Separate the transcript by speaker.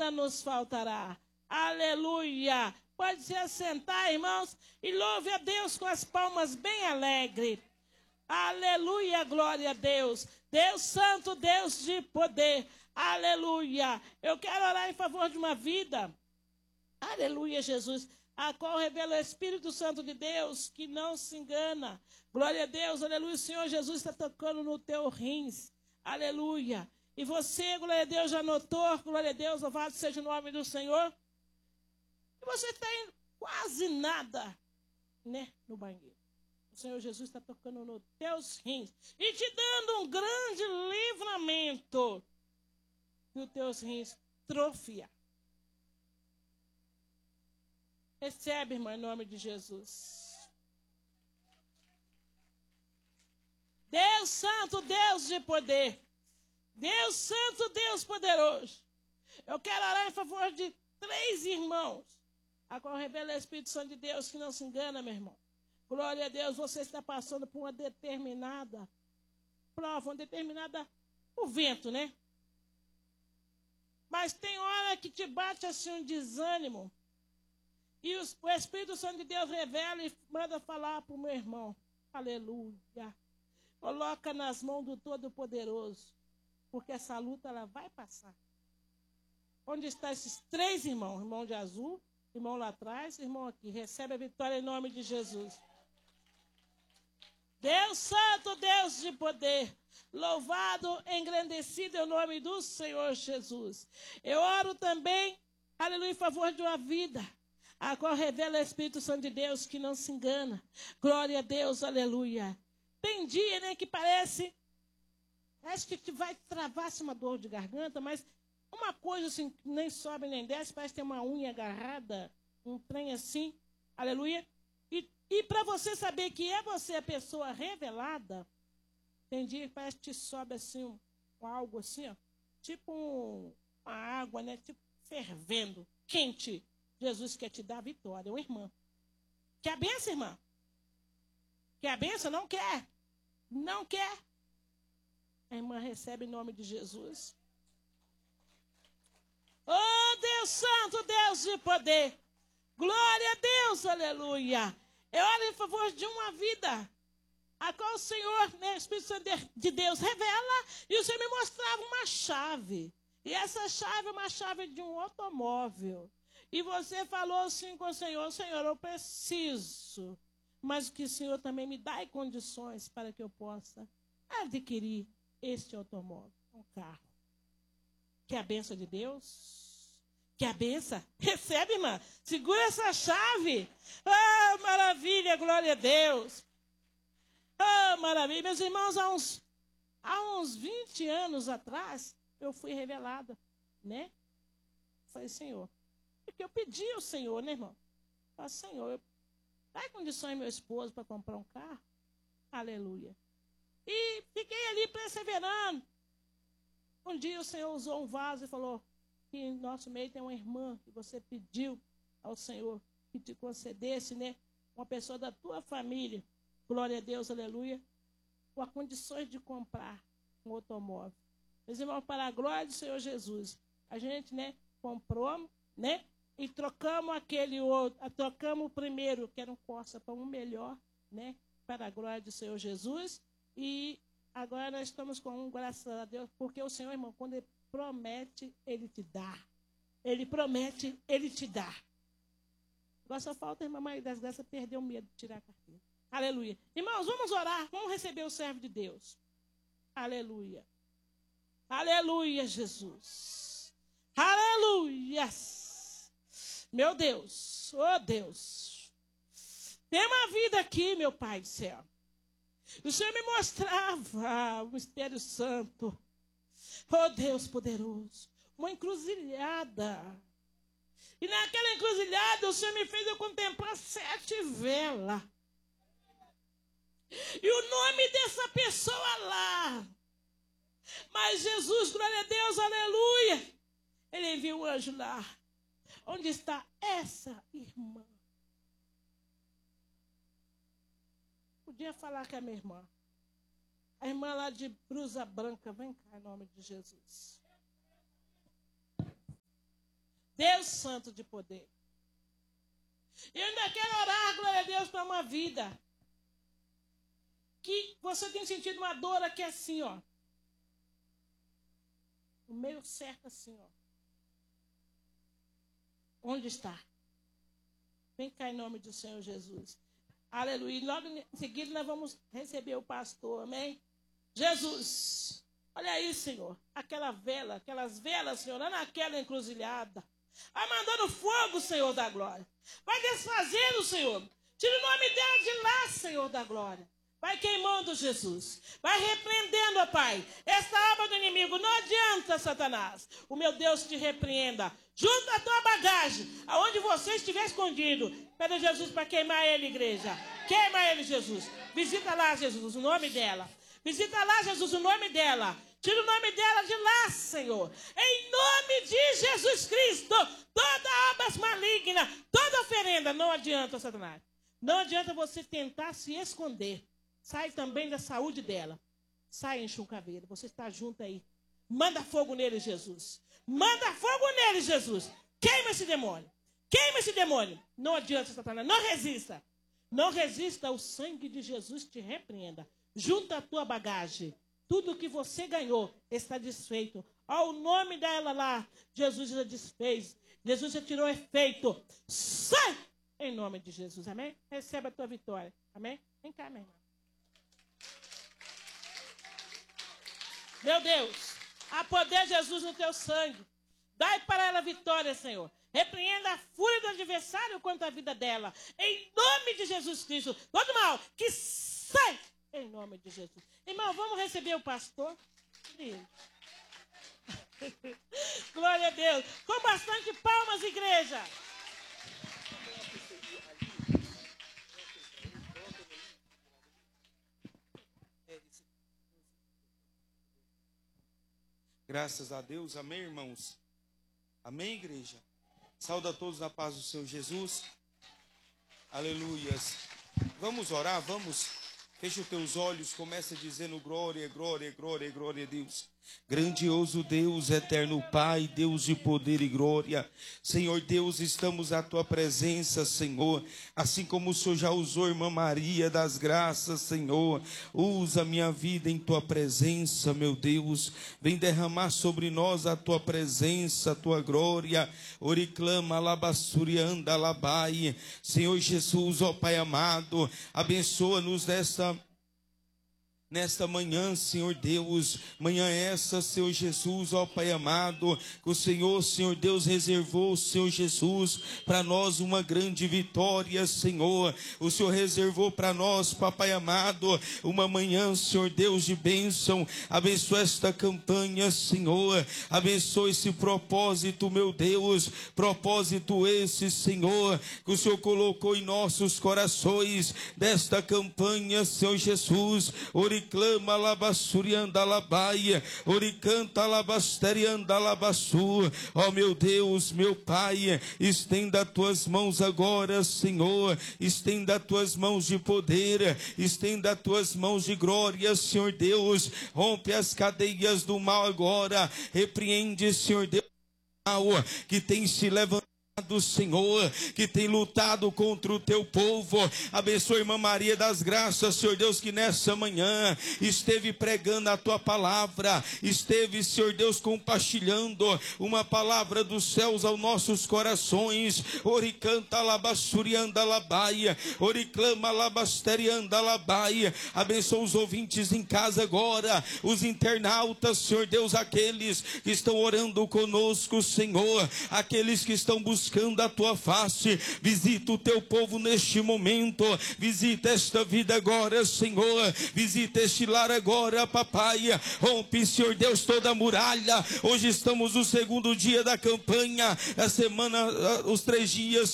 Speaker 1: nada nos faltará. Aleluia. Pode se assentar, irmãos, e louve a Deus com as palmas bem alegres. Aleluia, glória a Deus. Deus santo, Deus de poder. Aleluia. Eu quero orar em favor de uma vida. Aleluia, Jesus. A qual revela o Espírito Santo de Deus, que não se engana. Glória a Deus, aleluia. O Senhor Jesus está tocando no teu rins. Aleluia. E você, glória a Deus, já notou, glória a Deus, louvado seja o nome do Senhor. E você tem quase nada, né, no banheiro. O Senhor Jesus está tocando nos teus rins e te dando um grande livramento nos teus rins trofia. Recebe, irmão, em nome de Jesus. Deus santo, Deus de poder. Deus santo, Deus poderoso. Eu quero orar em favor de 3 irmãos, a qual revela o Espírito Santo de Deus, que não se engana, meu irmão. Glória a Deus, você está passando por uma determinada prova, o vento, né? Mas tem hora que te bate assim um desânimo. E o Espírito Santo de Deus revela e manda falar para o meu irmão. Aleluia. Coloca nas mãos do Todo-Poderoso, porque essa luta ela vai passar. Onde estão esses 3 irmãos? Irmão de azul, irmão lá atrás, irmão aqui. Recebe a vitória em nome de Jesus. Deus santo, Deus de poder, louvado, engrandecido é o nome do Senhor Jesus. Eu oro também, aleluia, em favor de uma vida, a qual revela o Espírito Santo de Deus, que não se engana. Glória a Deus, aleluia. Tem dia, né, que parece que vai travar-se uma dor de garganta, mas uma coisa assim, nem sobe nem desce, parece ter uma unha agarrada, um trem assim, aleluia. E para você saber que é você a pessoa revelada, tem dia que parece que te sobe assim, algo assim, ó, tipo uma água, né, tipo fervendo, quente. Jesus quer te dar a vitória, ô irmã. Quer a benção, irmã? Quer a benção? Não quer? Não quer? A irmã recebe em nome de Jesus. Oh, Deus santo, Deus de poder. Glória a Deus, aleluia. Eu oro em favor de uma vida, a qual o Senhor, né, o Espírito Santo de Deus revela, e o Senhor me mostrava uma chave. E essa chave é uma chave de um automóvel. E você falou assim com o Senhor, Senhor, eu preciso, mas que o Senhor também me dá condições para que eu possa adquirir este automóvel, um carro. Que a bênção de Deus... Que a benção, recebe, irmã. Segura essa chave. Ah, maravilha, glória a Deus. Ah, maravilha. Meus irmãos, há uns 20 anos atrás, eu fui revelada, né? Falei, Senhor. Porque eu pedi ao Senhor, né, irmão? Falei, Senhor, dá condições meu esposo para comprar um carro? Aleluia. E fiquei ali perseverando. Um dia o Senhor usou um vaso e falou, que em nosso meio tem uma irmã que você pediu ao Senhor que te concedesse, né? Uma pessoa da tua família, glória a Deus, aleluia, com as condições de comprar um automóvel. Meus irmãos, para a glória do Senhor Jesus, a gente, né, comprou, né? E trocamos aquele outro, trocamos o primeiro, que era um Corsa, para um melhor, né? Para a glória do Senhor Jesus. E agora nós estamos com um, graças a Deus, porque o Senhor, irmão, quando ele promete, ele te dá. Ele promete, ele te dá. Agora só falta a irmã Maria das Graças perder o medo de tirar a carteira. Aleluia. Irmãos, vamos orar. Vamos receber o servo de Deus. Aleluia. Aleluia, Jesus. Aleluia. Meu Deus. Oh, Deus. Tem uma vida aqui, meu Pai do céu. O Senhor me mostrava o mistério santo. Oh, Deus poderoso, uma encruzilhada. E naquela encruzilhada, o Senhor me fez eu contemplar 7 velas. E o nome dessa pessoa lá. Mas Jesus, glória a Deus, aleluia. Ele enviou um anjo lá. Onde está essa irmã? Podia falar que é minha irmã. A irmã lá de blusa branca, vem cá em nome de Jesus. Deus santo de poder. E eu ainda quero orar, glória a Deus, para uma vida que você tem sentido uma dor aqui assim, ó. O meio certo assim, ó. Onde está? Vem cá em nome do Senhor Jesus. Aleluia. E logo em seguida nós vamos receber o pastor, amém? Jesus, olha aí, Senhor, aquelas velas, Senhor, lá naquela encruzilhada. Vai mandando fogo, Senhor da glória. Vai desfazendo, Senhor. Tira o nome dela de lá, Senhor da glória. Vai queimando, Jesus. Vai repreendendo, ó Pai, esta obra do inimigo. Não adianta, Satanás. O meu Deus te repreenda. Junta a tua bagagem, aonde você estiver escondido. Pede a Jesus para queimar ele, igreja. Queima ele, Jesus. Visita lá, Jesus, o nome dela. Visita lá, Jesus, o nome dela. Tira o nome dela de lá, Senhor. Em nome de Jesus Cristo. Toda obra maligna, toda oferenda. Não adianta, Satanás. Não adianta você tentar se esconder. Sai também da saúde dela. Sai em chuncaveira. Você está junto aí. Manda fogo nele, Jesus. Manda fogo nele, Jesus. Queima esse demônio. Queima esse demônio. Não adianta, Satanás. Não resista. Não resista. O sangue de Jesus te repreenda. Junta a tua bagagem. Tudo que você ganhou está desfeito. Ao nome dela lá, Jesus já desfez. Jesus já tirou efeito. Sai! Em nome de Jesus. Amém? Receba a tua vitória. Amém? Vem cá, minha irmã. Meu Deus, há poder, Jesus, no teu sangue. Dai para ela vitória, Senhor. Repreenda a fúria do adversário contra a vida dela. Em nome de Jesus Cristo. Todo mal que sai. Em nome de Jesus. Irmão, vamos receber o pastor? Glória a Deus. Com bastante palmas, igreja.
Speaker 2: Graças a Deus, amém, irmãos? Amém, igreja? Saúde a todos na paz do Senhor Jesus. Aleluias. Vamos orar, vamos. Fecha os teus olhos, começa dizendo glória, glória, glória, glória a Deus. Grandioso Deus, eterno Pai, Deus de poder e glória. Senhor Deus, estamos à tua presença, Senhor. Assim como o Senhor já usou a irmã Maria das graças, Senhor. Usa minha vida em tua presença, meu Deus. Vem derramar sobre nós a tua presença, a tua glória. Oriclama, alabassurianda, alabai. Senhor Jesus, ó Pai amado, abençoa-nos nesta manhã, Senhor Deus, manhã essa, Senhor Jesus, ó Pai amado, que o Senhor Deus, reservou, Senhor Jesus, para nós uma grande vitória, Senhor. O Senhor reservou para nós, Papai amado, uma manhã, Senhor Deus, de bênção. Abençoa esta campanha, Senhor. Abençoa esse propósito, meu Deus. Propósito esse, Senhor, que o Senhor colocou em nossos corações desta campanha, Senhor Jesus. Oriclama alabassurianda alabaia, oricanta alabasterianda alabassu. Ó meu Deus, meu Pai, estenda as tuas mãos agora, Senhor. Estenda as tuas mãos de poder, estenda as tuas mãos de glória, Senhor Deus. Rompe as cadeias do mal agora. Repreende, Senhor Deus, o mal que tem se levantado, do Senhor, que tem lutado contra o teu povo. Abençoa a irmã Maria das graças, Senhor Deus, que nessa manhã esteve pregando a tua palavra, esteve, Senhor Deus, compartilhando uma palavra dos céus aos nossos corações. Oricanta alabassurianda alabaia, oriclama alabasterianda alabaia. Abençoa os ouvintes em casa agora, os internautas, Senhor Deus, aqueles que estão orando conosco, Senhor, aqueles que estão buscando a tua face. Visita o teu povo neste momento, visita esta vida agora, Senhor, visita este lar agora, papai. Rompe, Senhor Deus, toda a muralha. Hoje estamos no segundo dia da campanha, a semana, os 3 dias,